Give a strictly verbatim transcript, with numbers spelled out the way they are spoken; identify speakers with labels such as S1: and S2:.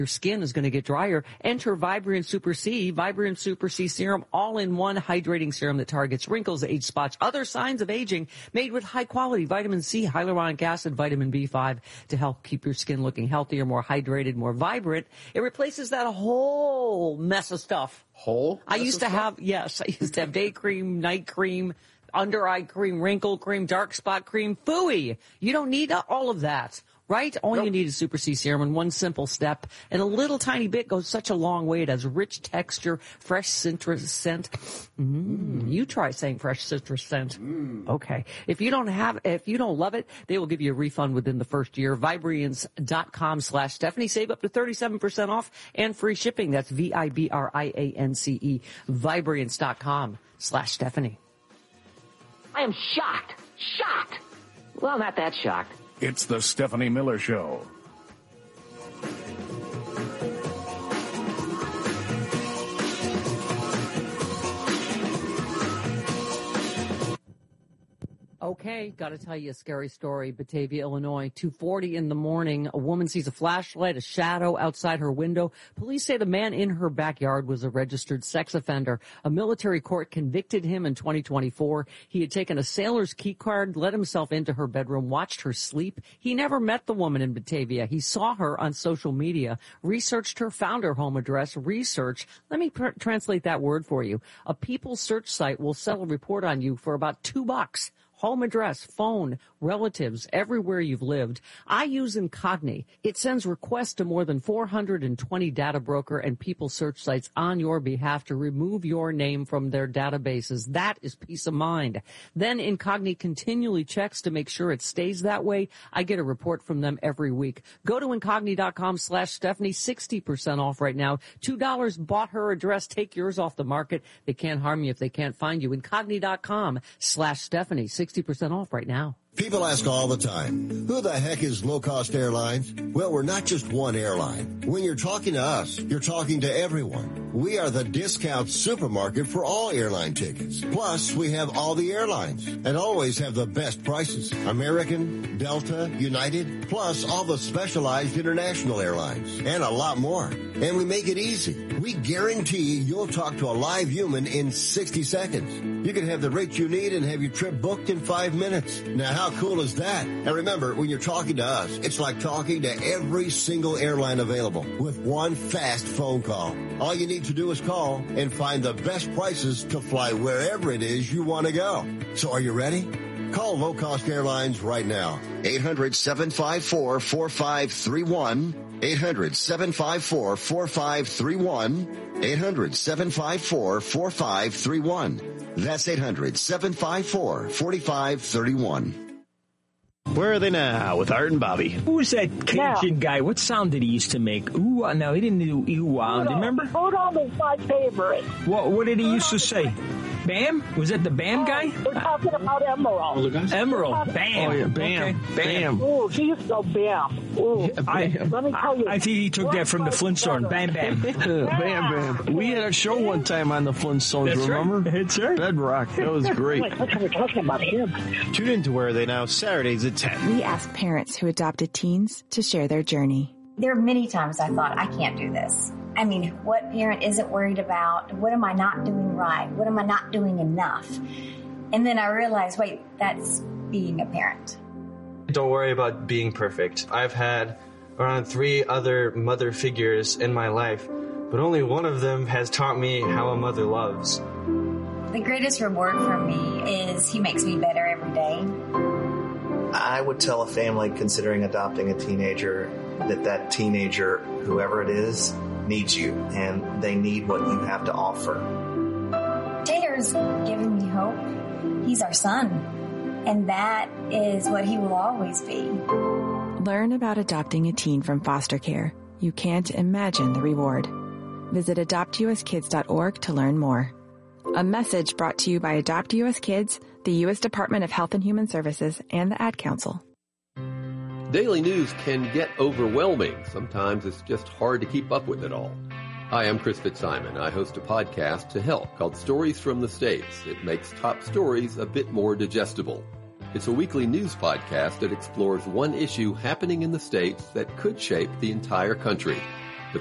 S1: Your skin is going to get drier. Enter Vibrant Super C, Vibrant Super C Serum, all-in-one hydrating serum that targets wrinkles, age spots, other signs of aging, made with high-quality vitamin C, hyaluronic acid, vitamin B five to help keep your skin looking healthier, more hydrated, more vibrant. It replaces that whole mess of stuff.
S2: Whole?
S1: I used to
S2: stuff?
S1: have, yes, I used to have day cream, night cream, under-eye cream, wrinkle cream, dark spot cream. Phooey! You don't need all of that. Right? All nope. you need is Super C Serum, and one simple step and a little tiny bit goes such a long way. It has rich texture, fresh citrus scent. Mm. Mm. You try saying fresh citrus scent. Mm. Okay. If you don't have, if you don't love it, they will give you a refund within the first year. Vibriance.com slash Stephanie. Save up to thirty-seven percent off and free shipping. That's V I B R I A N C E. Vibriance.com slash Stephanie.
S3: I am shocked. Shocked. Well, not that shocked.
S4: It's the Stephanie Miller Show.
S1: Okay, got to tell you a scary story. Batavia, Illinois, two forty in the morning. A woman sees a flashlight, a shadow outside her window. Police say the man in her backyard was a registered sex offender. A military court convicted him in twenty twenty-four. He had taken a sailor's key card, let himself into her bedroom, watched her sleep. He never met the woman in Batavia. He saw her on social media, researched her, found her home address, research. Let me pr- translate that word for you. A People search site will sell a report on you for about two bucks. Home address, phone, relatives, everywhere you've lived. I use Incogni. It sends requests to more than four hundred twenty data broker and people search sites on your behalf to remove your name from their databases. That is peace of mind. Then Incogni continually checks to make sure it stays that way. I get a report from them every week. Go to Incogni.com slash Stephanie, sixty percent off right now. two dollars bought her address. Take yours off the market. They can't harm you if they can't find you. Incogni.com slash Stephanie, sixty percent off right now.
S5: People ask all the time, who the heck is Low Cost Airlines? Well, we're not just one airline. When you're talking to us, you're talking to everyone. We are the discount supermarket for all airline tickets. Plus, we have all the airlines and always have the best prices. American, Delta, United, plus all the specialized international airlines and a lot more. And we make it easy. We guarantee you'll talk to a live human in sixty seconds. You can have the rate you need and have your trip booked in five minutes. Now, how cool is that? And remember, when you're talking to us, it's like talking to every single airline available with one fast phone call. All you need to do is call and find the best prices to fly wherever it is you want to go. So are you ready? Call Low Cost Airlines right now. eight hundred, seven five four, four five three one. eight hundred, seven five four, four five three one. eight hundred, seven five four, four five three one. That's eight hundred, seven five four, four five three one.
S6: Where are they now with Art and Bobby?
S7: Who was that Cajun now, guy? What sound did he used to make? Ooh, no, he didn't do ooh, ah. Do you remember?
S8: Udon is my favorite.
S7: What, what did he used to say? Bam? Was that the Bam guy?
S8: Oh, we're talking about Emerald.
S7: Emerald. Bam.
S6: Oh, yeah, Bam.
S7: Okay.
S6: Bam.
S8: Bam. Ooh, he used to go Bam. Ooh.
S6: Yeah,
S7: I,
S8: let me tell you.
S7: I think he took that from the Flintstones. Bam, bam.
S6: Bam, bam. We had a show one time on the Flintstones,
S7: That's
S6: remember?
S7: Right. That's right.
S6: Bedrock. That was great.
S8: Wait, we're talking about him.
S6: Tune in to Where Are They Now, Saturdays at ten.
S9: We ask parents who adopted teens to share their journey.
S10: There are many times I thought, I can't do this. I mean, what parent isn't worried about? What am I not doing right? What am I not doing enough? And then I realized, wait, that's being a parent.
S11: Don't worry about being perfect. I've had around three other mother figures in my life, but only one of them has taught me how a mother loves.
S10: The greatest reward for me is he makes me better every day.
S12: I would tell a family considering adopting a teenager that that teenager, whoever it is, needs you, and they need what you have to offer.
S10: Taylor's given me hope. He's our son, and that is what he will always be.
S9: Learn about adopting a teen from foster care. You can't imagine the reward. Visit adopt u s kids dot org to learn more. A message brought to you by Adopt U S Kids, the U S Department of Health and Human Services, and the Ad Council.
S13: Daily news can get overwhelming. Sometimes it's just hard to keep up with it all. Hi, I'm Chris Fitzsimon. I host a podcast to help called Stories from the States. It makes top stories a bit more digestible. It's a weekly news podcast that explores one issue happening in the States that could shape the entire country.